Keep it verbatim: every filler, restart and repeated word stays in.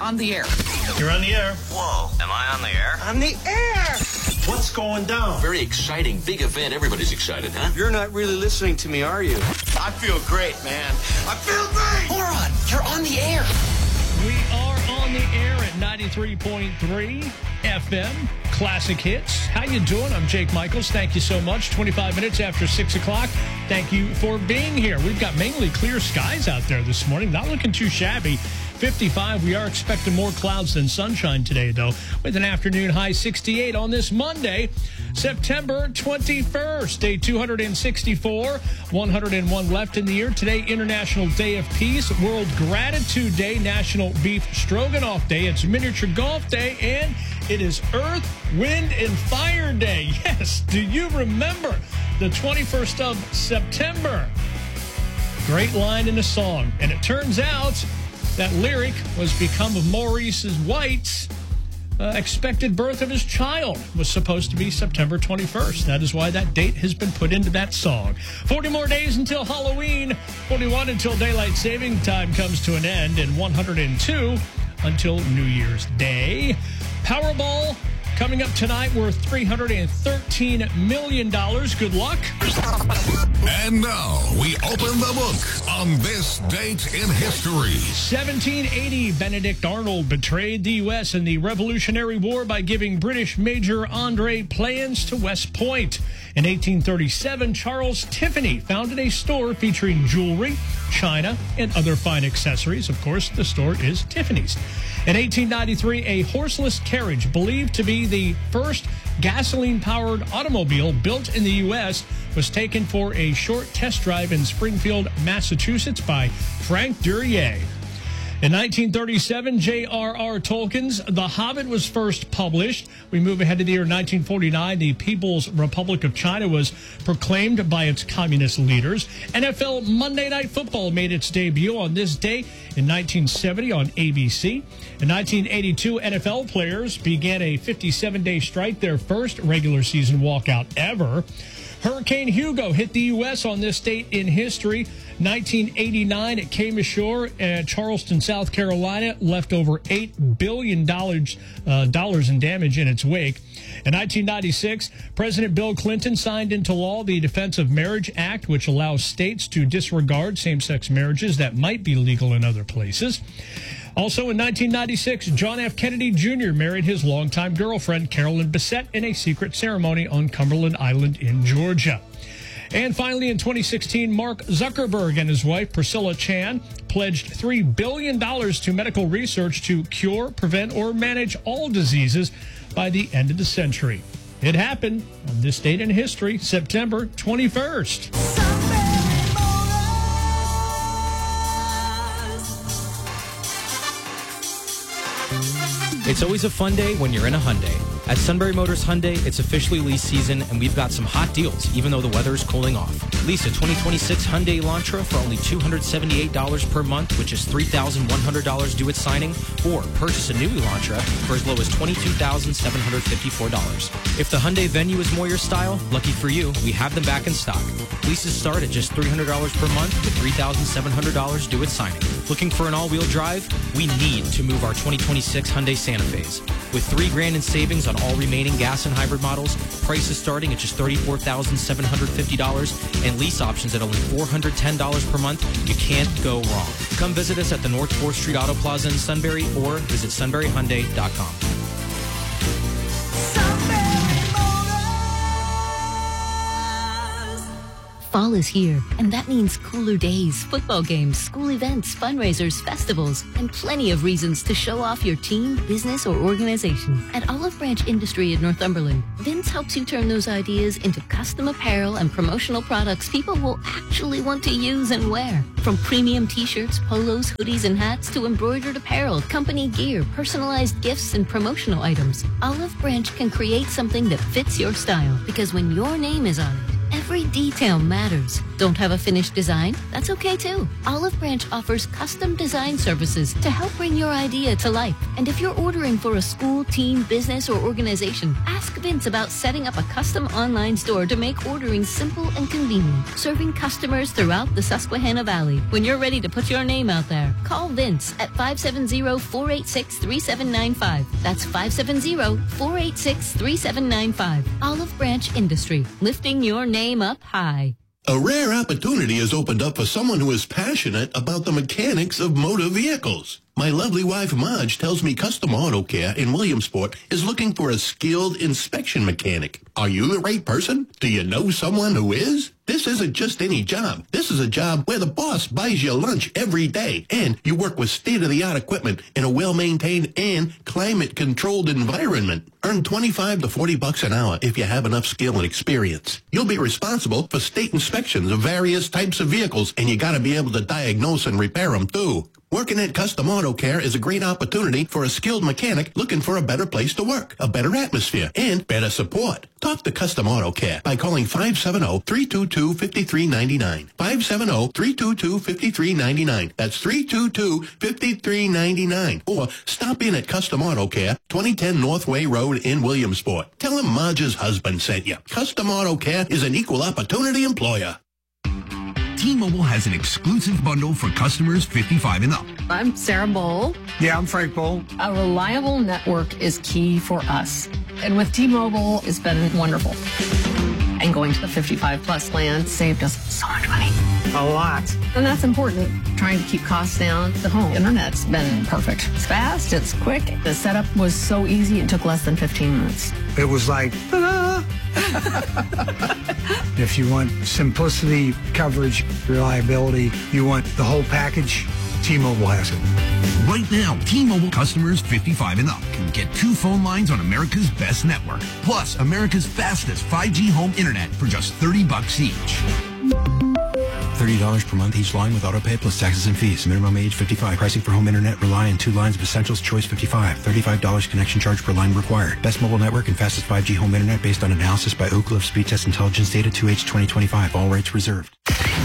on the air. You're on the air. Whoa, am I on the air? On the air! What's going down? Very exciting, big event. Everybody's excited, huh? You're not really listening to me, are you? I feel great, man. I feel great! Moron, you're on the air. We are on the air at ninety-three point three F M, Classic Hits. How you doing? I'm Jake Michaels. Thank you so much. twenty-five minutes after six o'clock. Thank you for being here. We've got mainly clear skies out there this morning. Not looking too shabby. fifty-five. We are expecting more clouds than sunshine today, though, with an afternoon high sixty-eight on this Monday, September twenty-first. Day two hundred sixty-four, one hundred one left in the year. Today, International Day of Peace, World Gratitude Day, National Beef Stroganoff Day. It's Miniature Golf Day, and it is Earth, Wind, and Fire Day. Yes, do you remember the twenty-first of September? Great line in the song. And it turns out that lyric was become of Maurice White's uh, expected birth of his child was supposed to be September twenty-first. That is why that date has been put into that song. forty more days until Halloween, forty-one until daylight saving time comes to an end, and one hundred two until New Year's Day. Powerball coming up tonight worth three hundred thirteen million dollars. Good luck. And now we open the book on this date in history. seventeen eighty, Benedict Arnold betrayed the U S in the Revolutionary War by giving British Major Andre plans to West Point. In eighteen thirty-seven, Charles Tiffany founded a store featuring jewelry, china, and other fine accessories. Of course, the store is Tiffany's. In eighteen ninety-three, a horseless carriage believed to be the first gasoline-powered automobile built in the U S was taken for a short test drive in Springfield, Massachusetts by Frank Duryea. In nineteen thirty-seven, J R R Tolkien's The Hobbit was first published. We move ahead to the year nineteen forty-nine. The People's Republic of China was proclaimed by its communist leaders. N F L Monday Night Football made its debut on this day in nineteen seventy on A B C. In nineteen eighty-two, N F L players began a fifty-seven day strike, their first regular season walkout ever. Hurricane Hugo hit the U S on this date in history. nineteen eighty-nine, it came ashore at Charleston, South Carolina, left over eight billion dollars uh, dollars in damage in its wake. In nineteen ninety-six, President Bill Clinton signed into law the Defense of Marriage Act, which allows states to disregard same-sex marriages that might be legal in other places. Also in nineteen ninety-six, John F. Kennedy Junior married his longtime girlfriend, Carolyn Bessette, in a secret ceremony on Cumberland Island in Georgia. And finally, in twenty sixteen, Mark Zuckerberg and his wife, Priscilla Chan, pledged three billion dollars to medical research to cure, prevent, or manage all diseases by the end of the century. It happened on this date in history, September twenty-first. It's always a fun day when you're in a Hyundai. At Sunbury Motors Hyundai, it's officially lease season, and we've got some hot deals, even though the weather is cooling off. Lease a twenty twenty-six Hyundai Elantra for only two hundred seventy-eight dollars per month, which is three thousand one hundred dollars due at signing, or purchase a new Elantra for as low as twenty-two thousand seven hundred fifty-four dollars. If the Hyundai Venue is more your style, lucky for you, we have them back in stock. Leases start at just three hundred dollars per month with three thousand seven hundred dollars due at signing. Looking for an all-wheel drive? We need to move our twenty twenty-six Hyundai Santa Fe's. With three grand in savings on all remaining gas and hybrid models, prices starting at just thirty-four thousand seven hundred fifty dollars, and lease options at only four hundred ten dollars per month, you can't go wrong. Come visit us at the North fourth Street Auto Plaza in Sunbury or visit sunbury hyundai dot com. Fall is here, and that means cooler days, football games, school events, fundraisers, festivals, and plenty of reasons to show off your team, business, or organization. At Olive Branch Industry in Northumberland, Vince helps you turn those ideas into custom apparel and promotional products people will actually want to use and wear. From premium t-shirts, polos, hoodies, and hats to embroidered apparel, company gear, personalized gifts, and promotional items, Olive Branch can create something that fits your style, because when your name is on it, Every detail matters. Don't have a finished design? That's okay too. Olive Branch offers custom design services to help bring your idea to life. And if you're ordering for a school, team, business, or organization, ask Vince about setting up a custom online store to make ordering simple and convenient, serving customers throughout the Susquehanna Valley. When you're ready to put your name out there, call Vince at five seven zero, four eight six, three seven nine five. That's five seven zero, four eight six, three seven nine five. Olive Branch Industry, lifting your name up high. A rare opportunity has opened up for someone who is passionate about the mechanics of motor vehicles. My lovely wife, Marge, tells me Custom Auto Care in Williamsport is looking for a skilled inspection mechanic. Are you the right person? Do you know someone who is? This isn't just any job. This is a job where the boss buys you lunch every day, and you work with state-of-the-art equipment in a well-maintained and climate-controlled environment. Earn twenty-five to forty bucks an hour if you have enough skill and experience. You'll be responsible for state inspections of various types of vehicles, and you gotta be able to diagnose and repair them, too. Working at Custom Auto Care is a great opportunity for a skilled mechanic looking for a better place to work, a better atmosphere, and better support. Talk to Custom Auto Care by calling five seven zero, three two two, five three nine nine. five seven zero, three two two, five three nine nine. That's three two two, five three nine nine. Or stop in at Custom Auto Care, twenty ten Northway Road in Williamsport. Tell him Marge's husband sent you. Custom Auto Care is an equal opportunity employer. T-Mobile has an exclusive bundle for customers fifty-five and up. I'm Sarah Bowl. Yeah, I'm Frank Bowl. A reliable network is key for us. And with T-Mobile, it's been wonderful. And going to the fifty-five plus plan saved us so much money. A lot. And that's important. Trying to keep costs down. The home internet's been perfect. It's fast, it's quick. The setup was so easy, it took less than fifteen minutes. It was like, ta-da! If you want simplicity, coverage, reliability, you want the whole package, T-Mobile has it. Right now, T-Mobile customers fifty-five and up can get two phone lines on America's best network, plus America's fastest five G home internet for just thirty bucks each. thirty dollars per month each line with autopay plus taxes and fees. Minimum age fifty-five. Pricing for home internet rely on two lines of Essentials Choice fifty-five. thirty-five dollars connection charge per line required. Best mobile network and fastest five G home internet based on analysis by Ookla of Speed Test Intelligence Data two H twenty twenty-five. All rates reserved.